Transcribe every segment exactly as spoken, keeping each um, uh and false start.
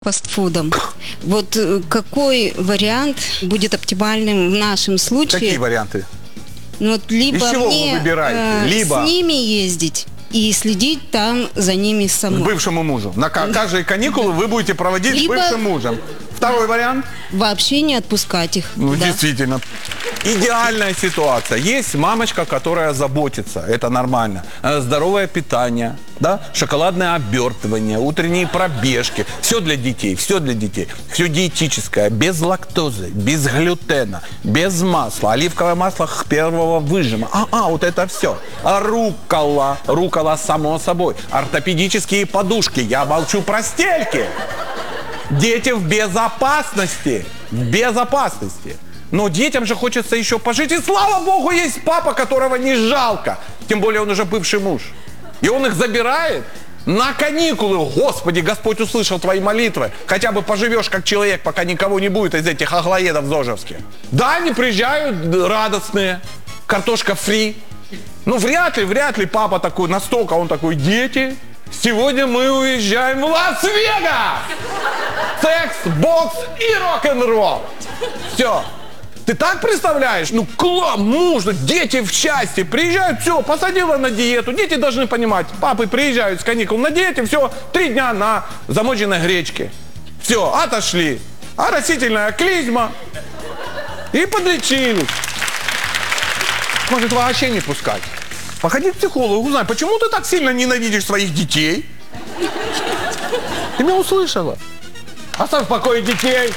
фастфудом. Вот э, какой вариант будет оптимальным в нашем случае? Какие варианты? Ну, вот либо Из чего мне вы выбираете? э, Либо... с ними ездить и следить там за ними К самой. бывшему мужу. На ка- каждые каникулы вы будете проводить Либо- с бывшим мужем. Второй вариант? Вообще не отпускать их. Ну, да. действительно. Идеальная ситуация. Есть мамочка, которая заботится. Это нормально. Э, Здоровое питание, да? Шоколадное обертывание, утренние пробежки. Все для детей, все для детей. Все диетическое, без лактозы, без глютена, без масла. Оливковое масло первого выжима. А, а, вот это все. А рукола. Рукола, само собой. Ортопедические подушки. Я молчу про стельки. Дети в безопасности. В безопасности. Но детям же хочется еще пожить. И слава богу, есть папа, которого не жалко. Тем более он уже бывший муж. И он их забирает на каникулы. Господи, Господь услышал твои молитвы. Хотя бы поживешь как человек, пока никого не будет из этих аглоедов зожевских. Да, они приезжают радостные. Картошка фри. Ну, вряд ли, вряд ли папа такой, настолько он такой: дети, сегодня мы уезжаем в Лас-Вегас! Секс, бокс и рок-н-ролл. Все. Ты так представляешь? Ну, класс, муж, дети в счастье. Приезжают, все, посадила на диету. Дети должны понимать, папы приезжают с каникул на диете, все, три дня на замоченной гречке. Все, отошли. А растительная клизма. И подлечились. Может, вообще не пускать. Походи к психологу, узнай, почему ты так сильно ненавидишь своих детей? Ты меня услышала? Оставь в покое детей.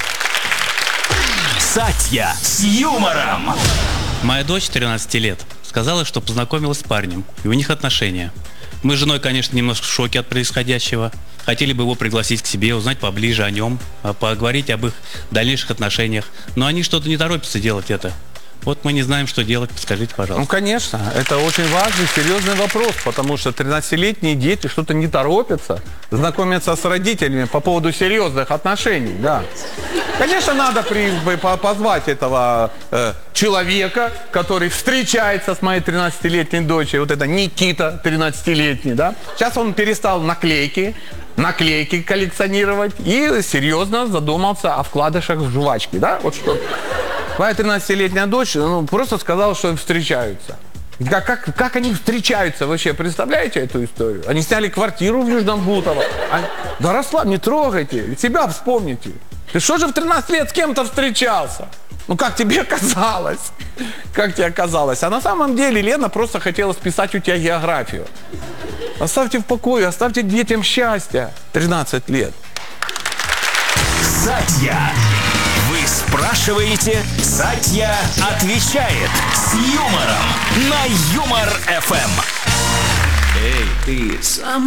Сатья с юмором. Моя дочь тринадцати лет сказала, что познакомилась с парнем, и у них отношения. Мы с женой, конечно, немножко в шоке от происходящего. Хотели бы его пригласить к себе, узнать поближе о нем, поговорить об их дальнейших отношениях. Но они что-то не торопятся делать это. Вот мы не знаем, что делать, подскажите, пожалуйста. Ну, конечно, это очень важный, серьезный вопрос, потому что тринадцатилетние дети что-то не торопятся знакомиться с родителями по поводу серьезных отношений, да. Конечно, надо при, по, позвать этого э, человека, который встречается с моей тринадцатилетней дочерью, вот это Никита, тринадцатилетний, да. Сейчас он перестал наклейки, наклейки коллекционировать и серьезно задумался о вкладышах в жвачки, да, вот что. Моя тринадцатилетняя дочь, ну, просто сказала, что им встречаются. Как, как, как они встречаются вообще? Представляете эту историю? Они сняли квартиру в Южном Бутово. Они... Да расслабь, не трогайте, себя вспомните. Ты что же в тринадцать лет с кем-то встречался? Ну, как тебе казалось? Как тебе казалось? А на самом деле Лена просто хотела списать у тебя географию. Оставьте в покое, оставьте детям счастье. тринадцать лет. Сатья. Вы спрашиваете, Сатья отвечает с юмором на Юмор эф эм. Эй, ты сам